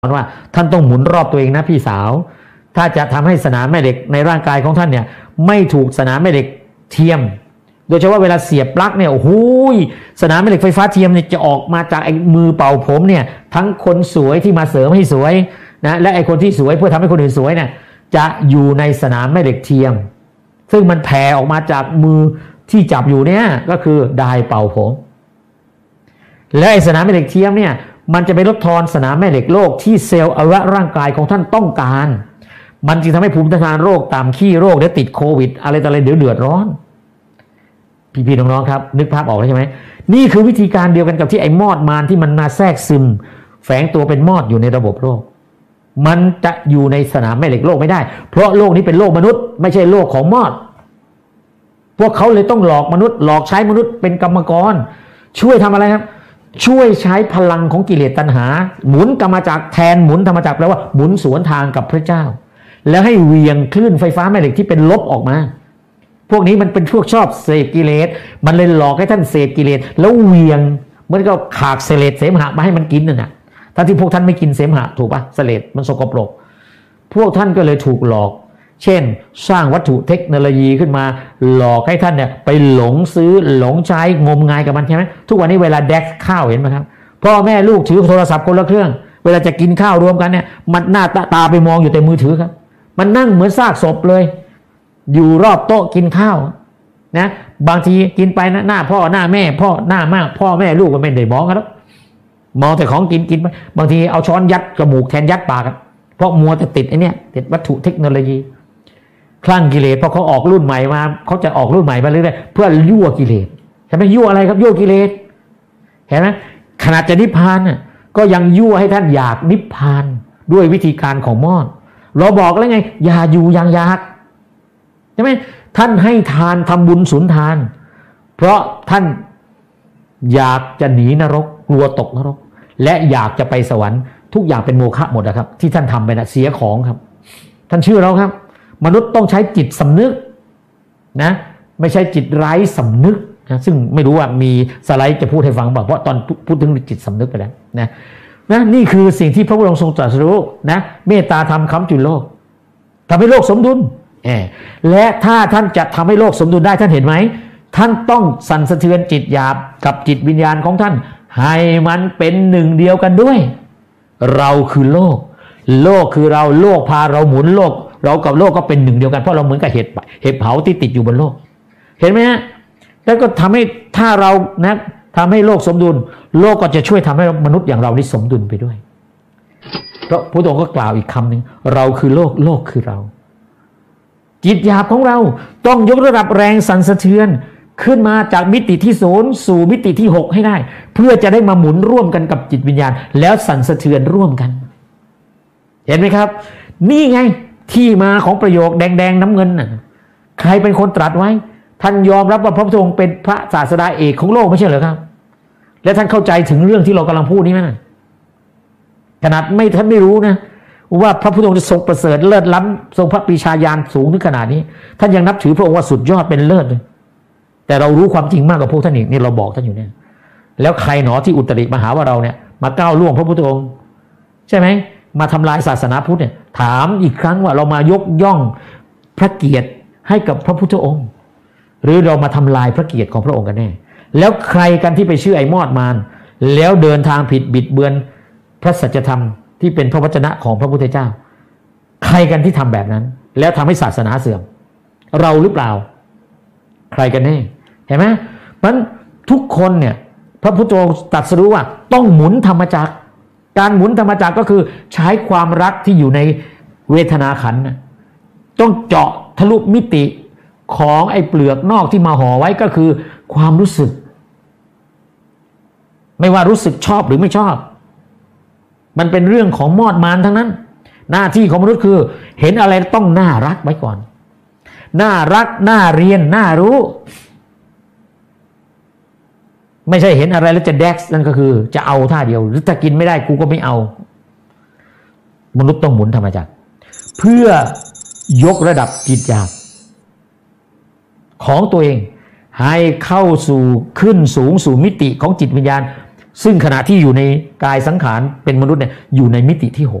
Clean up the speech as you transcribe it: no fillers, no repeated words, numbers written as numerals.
ว่าท่านต้องหมุนรอบตัวเองนะพี่สาวถ้าจะทำให้สนามแม่เหล็กในร่างกายของท่านเนี่ยไม่ถูกสนามแม่เหล็กเทียมโดยเฉพาะเวลาเสียบปลั๊กเนี่ยโอ้โหสนามแม่เหล็กไฟฟ้าเทียมเนี่ยจะออกมาจากไอ้มือเป่าผมเนี่ยทั้งคนสวยที่มาเสริมให้สวยนะและไอ้คนที่สวยเพื่อทำให้คนอื่นสวยเนี่ยจะอยู่ในสนามแม่เหล็กเทียมซึ่งมันแผ่ออกมาจากมือที่จับอยู่เนี่ยก็คือไดร์เป่าผมและไอ้สนามแม่เหล็กเทียมเนี่ยมันจะไปลดทอนสนามแม่เหล็กโลกที่เซลล์อวัยวะร่างกายของท่านต้องการมันจึงทำให้ภูมิต้านทานโรคต่ำขี้โรคและติดโควิดอะไรต่ออะไรเดือดร้อนพี่ๆน้องๆครับนึกภาพออกแล้วใช่ไหมนี่คือวิธีการเดียวกันกับที่ไอ้มอดมารที่มันมาแทรกซึมแฝงตัวเป็นมอดอยู่ในระบบโลกมันจะอยู่ในสนามแม่เหล็กโลกไม่ได้เพราะโลกนี้เป็นโลกมนุษย์ไม่ใช่โลกของมอดพวกเขาเลยต้องหลอกมนุษย์หลอกใช้มนุษย์เป็นกรรมกรช่วยทำอะไรครับช่วยใช้พลังของกิเลสตัณหาหมุนกรรมจักรแทนหมุนธรรมจักรแปลว่าหมุนสวนทางกับพระเจ้าแล้วให้เหวี่ยงคลื่นไฟฟ้าแม่เหล็กที่เป็นลบออกมาพวกนี้มันเป็นพวกชอบเสพกิเลสมันเลยหลอกให้ท่านเสพกิเลสแล้วเหวี่ยงเหมือนกับขากเสลดเสมหะมาให้มันกินน่ะทั้งที่พวกท่านไม่กินเสมหะถูกปะเสลดมันสกปรกพวกท่านก็เลยถูกหลอกเช่นสร้างวัตถุเทคโนโลยีขึ้นมาหลอกให้ท่านเนี่ยไปหลงซื้อหลงใช้งมงายกับมันใช่ไหมทุกวันนี้เวลาแดกข้าวเห็นไหมครับพ่อแม่ลูกถือโทรศัพท์คนละเครื่องเวลาจะกินข้าวรวมกันเนี่ยมันหน้าตาไปมองอยู่แต่มือถือครับมันนั่งเหมือนซากศพเลยอยู่รอบโต๊ะกินข้าวนะบางทีกินไปนะหน้าพ่อหน้าแม่พ่อหน้ามากพ่อแม่ลูกก็ไม่ได้มองกันแล้วมองแต่ของกินไปบางทีเอาช้อนยัดจมูกแทนยัดปากเพราะมัวแต่ติดไอ้นี่ติดวัตถุเทคโนโลยีคลั่งกิเลสเพราะเขาออกรุ่นใหม่มาเขาจะออกรุ่นใหม่มาเรื่อยๆเพื่อยั่วกิเลสใช่ไหมยั่วอะไรครับยั่วกิเลสเห็นไหมขนาดจะนิพพานน่ะก็ยังยั่วให้ท่านอยากนิพพานด้วยวิธีการของมอดเราบอกแล้วไงอย่าอยู่อย่างอยากใช่ไหมท่านให้ทานทำบุญสุนทานเพราะท่านอยากจะหนีนรกกลัวตกนรกและอยากจะไปสวรรค์ทุกอย่างเป็นโมฆะหมดนะครับที่ท่านทำไปนะเสียของครับท่านเชื่อเราครับมนุษย์ต้องใช้จิตสำนึกนะไม่ใช่จิตไร้สำนึกนะซึ่งไม่รู้ว่ามีสไลด์จะพูดให้ฟังบอกเพราะตอนพูดถึงจิตสำนึกไปแล้วนะนี่คือสิ่งที่พระพุทธองค์ทรงตรัสรู้นะเมตตาธรรมค้ำจุนโลกทำให้โลกสมดุลและถ้าท่านจะทำให้โลกสมดุลได้ท่านเห็นไหมท่านต้องสั่นสะเทือนจิตหยาบกับจิตวิญญาณของท่านให้มันเป็นหนึ่งเดียวกันด้วยเราคือโลกโลกคือเราโลกพาเราหมุนโลกเรากับโลกก็เป็นหนึ่งเดียวกันเพราะเราเหมือนกับเห็บเผาที่ติดอยู่บนโลกเห็นไหมฮะแล้วก็ทำให้ถ้าเรานะทำให้โลกสมดุลโลกก็จะช่วยทำให้มนุษย์อย่างเราได้สมดุลไปด้วยเพราะพระองค์ก็กล่าวอีกคำหนึ่งเราคือโลกโลกคือเราจิตหยาบของเราต้องยกระดับแรงสั่นสะเทือนขึ้นมาจากมิติที่0สู่มิติที่6ให้ได้เพื่อจะได้มาหมุนร่วมกันกับจิตวิญญาณแล้วสั่นสะเทือนร่วมกันเห็นไหมครับนี่ไงที่มาของประโยคแดงๆน้ำเงินน่ะใครเป็นคนตรัสไว้ท่านยอมรับว่าพระพุทธองค์เป็นพระศาสดาเอกของโลกไม่ใช่เหรอครับและท่านเข้าใจถึงเรื่องที่เรากำลังพูดนี้ไหมขนาดท่านไม่รู้นะว่าพระพุทธองค์จะทรงประเสริฐเลิศล้ำทรงพระปรีชาญาณสูงถึงขนาดนี้ท่านยังนับถือพระองค์ว่าสุดยอดเป็นเลิศเลยแต่เรารู้ความจริงมากกว่าพวกท่านอีกนี่เราบอกท่านอยู่เนี่ยแล้วใครหนอที่อุตริมาหาว่าเราเนี่ยมาก้าวล่วงพระพุทธองค์ใช่ไหมมาทำลายศาสนาพุทธเนี่ยถามอีกครั้งว่าเรามายกย่องพระเกียรติให้กับพระพุทธองค์หรือเรามาทำลายพระเกียรติของพระองค์กันแน่แล้วใครกันที่ไปเชื่อไอ้มอดมารแล้วเดินทางผิดบิดเบือนพระสัจธรรมที่เป็นพระวจนะของพระพุทธเจ้าใครกันที่ทำแบบนั้นแล้วทำให้ศาสนาเสื่อมเราหรือเปล่าใครกันแน่เห็นไหมมันทุกคนเนี่ยพระพุทธองค์ตรัสรู้ว่าต้องหมุนธรรมจักรการหมุนธรรมจักรก็คือใช้ความรักที่อยู่ในเวทนาขันธ์ต้องเจาะทะลุมิติของไอ้เปลือกนอกที่มาห่อไว้ก็คือความรู้สึกไม่ว่ารู้สึกชอบหรือไม่ชอบมันเป็นเรื่องของมอดมารทั้งนั้นหน้าที่ของมนุษย์คือเห็นอะไรต้องน่ารักไว้ก่อนน่ารักน่าเรียนน่ารู้ไม่ใช่เห็นอะไรแล้วจะแดกนั่นก็คือจะเอาท่าเดียวหรือถ้ากินไม่ได้กูก็ไม่เอามนุษย์ต้องหมุนธรรมจักรเพื่อยกระดับจิตหยาบของตัวเองให้เข้าสู่ขึ้นสูงสู่มิติของจิตวิญญาณซึ่งขณะที่อยู่ในกายสังขารเป็นมนุษย์เนี่ยอยู่ในมิติที่